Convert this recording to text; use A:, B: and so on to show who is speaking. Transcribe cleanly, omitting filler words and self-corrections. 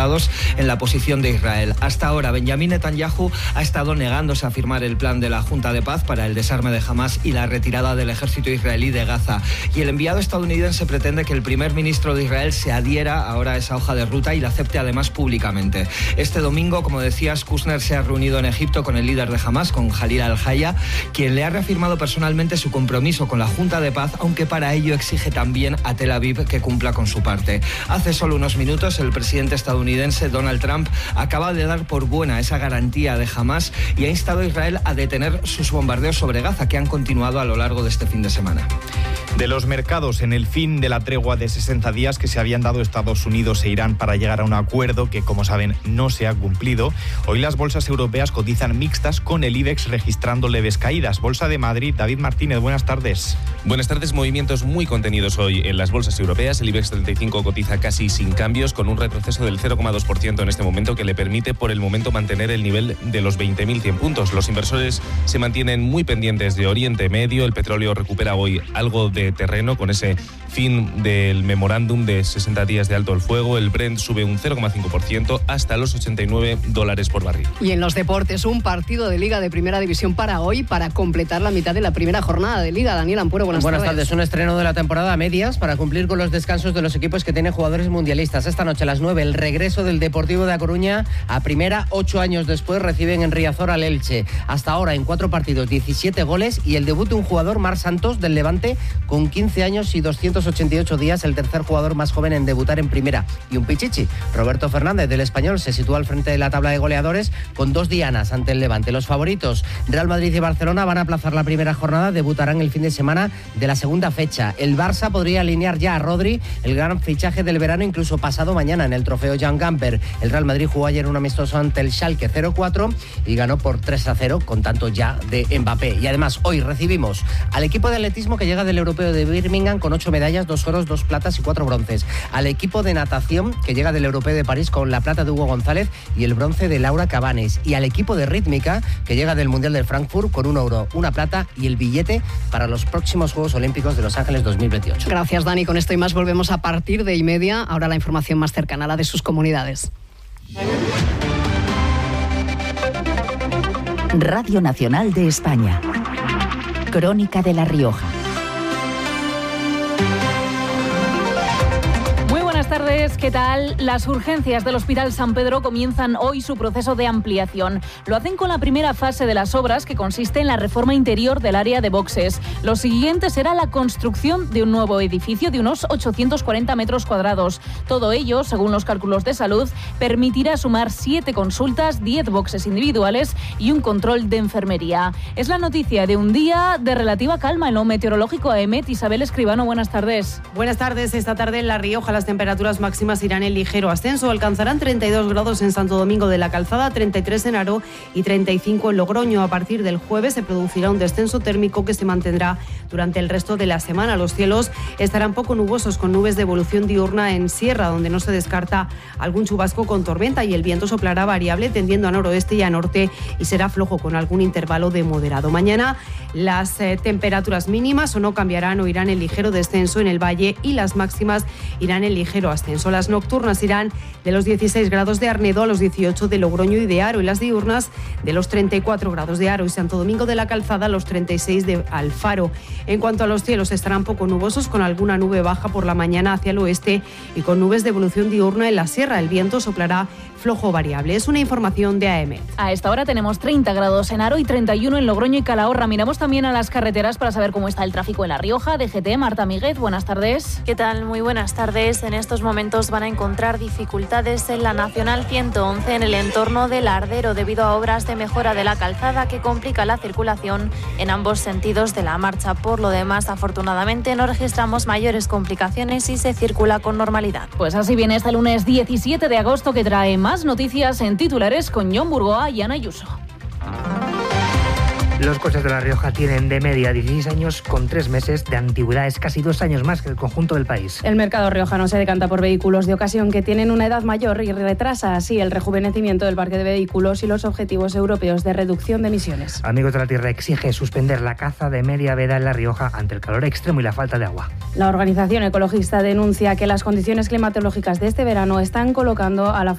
A: centrados en la posición de Israel. Hasta ahora, Benjamín Netanyahu ha estado negándose a firmar el plan de la Junta de Paz para el desarme de Hamás y la retirada del ejército israelí de Gaza. Y el enviado estadounidense pretende que el primer ministro de Israel se adhiera ahora a esa hoja de ruta y la acepte además públicamente. Este domingo, como decías, Kushner se ha reunido en Egipto con el líder de Hamás, con Jalil al-Haya, quien le ha reafirmado personalmente su compromiso con la Junta de Paz, aunque para ello exige también a Tel Aviv que cumpla con su parte. Hace solo unos minutos, el presidente estadounidense Donald Trump acaba de dar por buena esa garantía de Hamás y ha instado a Israel a detener sus bombardeos sobre Gaza, que han continuado a lo largo de este fin de semana.
B: De los mercados en el fin de la tregua de 60 días que se habían dado Estados Unidos e Irán para llegar a un acuerdo que, como saben, no se ha cumplido, hoy las bolsas europeas cotizan mixtas con el IBEX registrando leves caídas. Bolsa de Madrid, David Martínez, buenas tardes.
C: Buenas tardes, movimientos muy contenidos hoy en las bolsas europeas. El IBEX 35 cotiza casi sin cambios, con un retroceso del 0,2% en este momento que le permite por el momento mantener el nivel de los 20.100 puntos. Los inversores se mantienen muy pendientes de Oriente Medio. El petróleo recupera hoy algo de terreno con ese fin del memorándum de 60 días de alto el fuego. El Brent sube un 0,5% hasta los $89 por barril.
D: Y en los deportes, un partido de Liga de Primera División para hoy, para completar la mitad de la primera jornada de Liga. Daniel Ampuero, buenas tardes.
E: Un estreno de la temporada a medias para cumplir con los descansos de los equipos que tienen jugadores mundialistas. Esta noche a las 9, el regreso del Deportivo de A Coruña a primera. 8 años después reciben en Riazor al Elche. Hasta ahora en 4 partidos, 17 goles y el debut de un jugador, Marc Santos, del Levante, con 15 años y 288 días, el tercer jugador más joven en debutar en primera. Y un pichichi, Roberto Fernández, del Español, se sitúa al frente de la tabla de goleadores con 2 dianas ante el Levante. Los favoritos, Real Madrid y Barcelona, van a aplazar la primera jornada, debutarán el fin de semana de la segunda fecha. El Barça podría alinear ya a Rodri, el gran fichaje del verano, incluso pasado mañana en el trofeo Jan Gamper. El Real Madrid jugó ayer un amistoso ante el Schalke 0-4 y ganó por 3-0 con tanto ya de Mbappé. Y además hoy recibimos al equipo de atletismo que llega del Europeo de Birmingham con 8 medallas, 2 oros, 2 platas y 4 bronces. Al equipo de natación que llega del Europeo de París con la plata de Hugo González y el bronce de Laura Cabanes. Y al equipo de rítmica que llega del Mundial de Frankfurt con 1 oro, 1 plata y el billete para los próximos Juegos Olímpicos de Los Ángeles 2028.
D: Gracias, Dani. Con esto y más volvemos a partir de 1:30. Ahora la información más cercana a la de sus comunidades.
F: Radio Nacional de España. Crónica de La Rioja.
G: Buenas tardes, ¿qué tal? Las urgencias del Hospital San Pedro comienzan hoy su proceso de ampliación. Lo hacen con la primera fase de las obras, que consiste en la reforma interior del área de boxes. Lo siguiente será la construcción de un nuevo edificio de unos 840 metros cuadrados. Todo ello, según los cálculos de salud, permitirá sumar 7 consultas, 10 boxes individuales y un control de enfermería. Es la noticia de un día de relativa calma en lo meteorológico a EMET. Isabel Escribano, buenas tardes.
H: Buenas tardes. Esta tarde en La Rioja las temperaturas máximas irán en ligero ascenso. Alcanzarán 32 grados en Santo Domingo de la Calzada, 33 en Haro y 35 en Logroño. A partir del jueves se producirá un descenso térmico que se mantendrá durante el resto de la semana. Los cielos estarán poco nubosos, con nubes de evolución diurna en Sierra, donde no se descarta algún chubasco con tormenta, y el viento soplará variable tendiendo a noroeste y a norte y será flojo con algún intervalo de moderado. Mañana las temperaturas mínimas o no cambiarán o irán en ligero descenso en el valle, y las máximas irán en ligero ascenso. Las nocturnas irán de los 16 grados de Arnedo a los 18 de Logroño y de Haro, y las diurnas de los 34 grados de Haro y Santo Domingo de la Calzada a los 36 de Alfaro. En cuanto a los cielos, estarán poco nubosos, con alguna nube baja por la mañana hacia el oeste y con nubes de evolución diurna en la sierra. El viento soplará flojo variable. Es una información de AEMET.
G: A esta hora tenemos 30 grados en Haro y 31 en Logroño y Calahorra. Miramos también a las carreteras para saber cómo está el tráfico en La Rioja. DGT, Marta Míguez, buenas tardes.
I: ¿Qué tal? Muy buenas tardes. En estos momentos van a encontrar dificultades en la Nacional 111 en el entorno del Ardero, debido a obras de mejora de la calzada que complica la circulación en ambos sentidos de la marcha. Por lo demás, afortunadamente, no registramos mayores complicaciones y se circula con normalidad.
G: Pues así viene este lunes 17 de agosto, que trae más noticias en titulares con Jon Burgoa y Ana Ayuso.
J: Los coches de La Rioja tienen de media 16 años con 3 meses de antigüedad. Es casi 2 años más que el conjunto del país.
K: El mercado riojano se decanta por vehículos de ocasión que tienen una edad mayor y retrasa así el rejuvenecimiento del parque de vehículos y los objetivos europeos de reducción de emisiones.
J: Amigos de la Tierra exige suspender la caza de media veda en La Rioja ante el calor extremo y la falta de agua.
K: La organización ecologista denuncia que las condiciones climatológicas de este verano están colocando a la